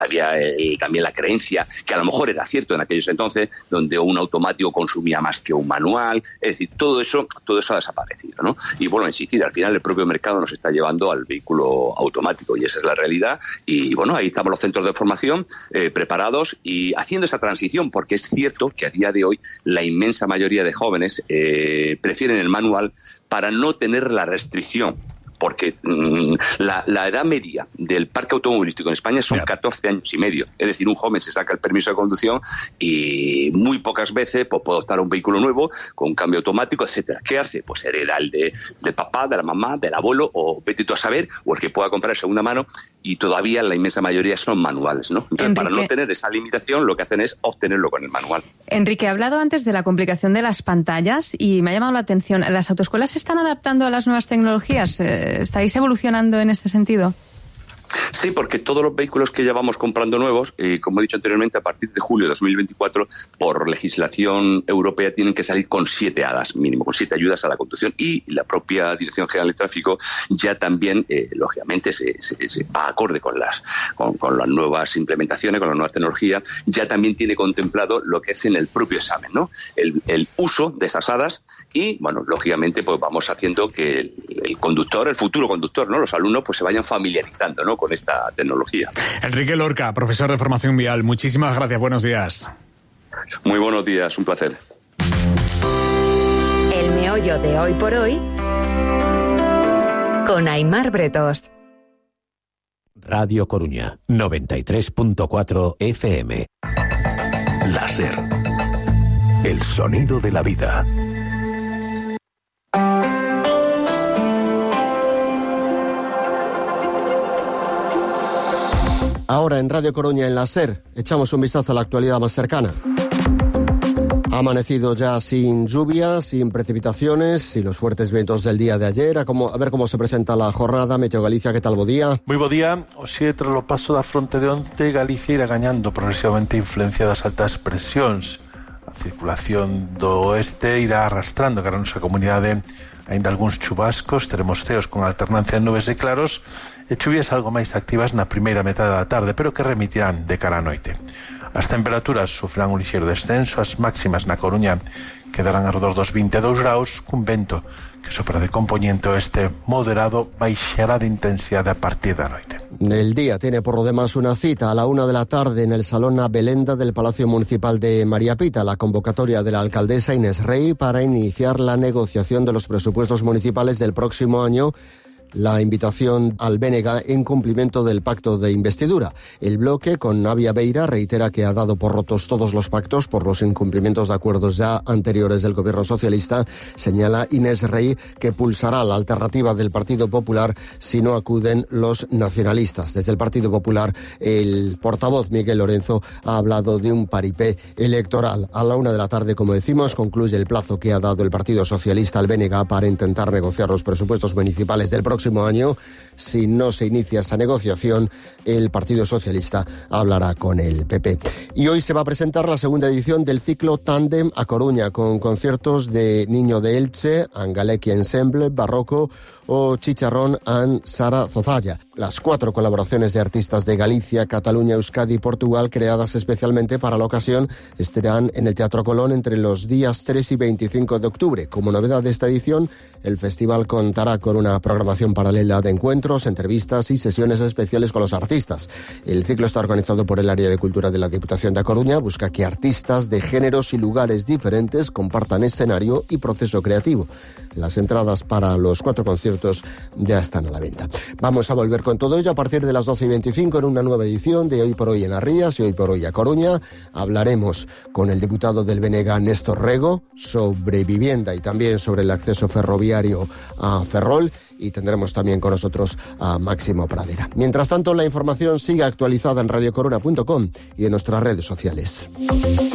había también la creencia, que a lo mejor era cierto en aquellos entonces, donde un automático consumía más que un manual. Es decir, todo eso ha desaparecido, ¿no? Y bueno, insistir, al final el propio mercado nos está llevando al vehículo automático, y esa es la realidad. Y bueno, ahí estamos los centros de formación preparados y haciendo esa transición, porque es cierto que a día de hoy la inmensa mayoría de jóvenes prefieren el manual para no tener la restricción. Porque la edad media del parque automovilístico en España son 14 años y medio. Es decir, un joven se saca el permiso de conducción y muy pocas veces pues, puede optar a un vehículo nuevo con un cambio automático, etcétera. ¿Qué hace? Pues hereda el del papá, de la mamá, del abuelo, o vete tú a saber, o el que pueda comprar de segunda mano, y todavía la inmensa mayoría son manuales, ¿no? Entonces, Enrique, para no tener esa limitación, lo que hacen es obtenerlo con el manual. Enrique, he hablado antes de la complicación de las pantallas y me ha llamado la atención. ¿Las autoescuelas se están adaptando a las nuevas tecnologías? ¿Estáis evolucionando en este sentido? Sí, porque todos los vehículos que ya vamos comprando nuevos, como he dicho anteriormente, a partir de julio de 2024, por legislación europea, tienen que salir con 7 ADAS mínimo, con 7 ayudas a la conducción, y la propia Dirección General de Tráfico ya también, lógicamente, se va acorde con las nuevas implementaciones, con la nueva tecnología, ya también tiene contemplado lo que es en el propio examen, ¿no? El uso de esas ADAS, y, bueno, lógicamente, pues vamos haciendo que el conductor, el futuro conductor, ¿no? Los alumnos, pues se vayan familiarizando, ¿no?, con esta tecnología. Enrique Lorca, profesor de formación vial, muchísimas gracias, buenos días. Muy buenos días, un placer. El meollo de Hoy por Hoy con Aimar Bretos. Radio Coruña, 93.4 FM. La SER, el sonido de la vida. Ahora en Radio Coruña, en la SER, echamos un vistazo a la actualidad más cercana. Ha amanecido ya sin lluvia, sin precipitaciones y los fuertes vientos del día de ayer. A ver como se presenta la jornada. Meteo Galicia, que tal bo día? Moi bo día. Oxe, tras o paso da fronte de onte, Galicia irá gañando progresivamente influencia das altas presións. A circulación do oeste irá arrastrando cara a nosa comunidade aínda algúns chubascos, teremos ceos con alternancia de nubes e claros e chuvias algo máis activas na primeira metade da tarde, pero que remitirán de cara á noite. As temperaturas sufrirán un lixeiro descenso, as máximas na Coruña quedarán alrededor dos 22 graus, cun vento que sopra de compoñente oeste moderado, baixará de intensidade a partir da noite. El día tiene por lo demás una cita a la 1 de la tarde en el Salón A Belenda del Palacio Municipal de María Pita, la convocatoria de la alcaldesa Inés Rey para iniciar la negociación de los presupuestos municipales del próximo año. La invitación al BNG en cumplimiento del pacto de investidura. El bloque, con Navia Beira, reitera que ha dado por rotos todos los pactos por los incumplimientos de acuerdos ya anteriores del gobierno socialista. Señala Inés Rey que pulsará la alternativa del Partido Popular si no acuden los nacionalistas. Desde el Partido Popular, el portavoz Miguel Lorenzo ha hablado de un paripé electoral. A la 1 de la tarde, como decimos, concluye el plazo que ha dado el Partido Socialista al BNG para intentar negociar los presupuestos municipales del próximo año. Si no se inicia esa negociación, el Partido Socialista hablará con el PP. Y hoy se va a presentar la segunda edición del ciclo Tándem a Coruña, con conciertos de Niño de Elche, Angaleki Ensemble, Barroco o Chicharrón and Sara Zozaya. Las 4 colaboraciones de artistas de Galicia, Cataluña, Euskadi y Portugal, creadas especialmente para la ocasión, estarán en el Teatro Colón entre los días 3 y 25 de octubre. Como novedad de esta edición, el festival contará con una programación paralela de encuentros, entrevistas y sesiones especiales con los artistas. El ciclo está organizado por el Área de Cultura de la Diputación de A Coruña. Busca que artistas de géneros y lugares diferentes compartan escenario y proceso creativo. Las entradas para los 4 conciertos ya están a la venta. Vamos a volver con todo ello a partir de las 12:25 en una nueva edición de Hoy por Hoy en Las Rías y Hoy por Hoy a Coruña. Hablaremos con el diputado del BNG, Néstor Rego, sobre vivienda y también sobre el acceso ferroviario a Ferrol, y tendremos también con nosotros a Máximo Pradera. Mientras tanto, la información sigue actualizada en radiocoruna.com y en nuestras redes sociales.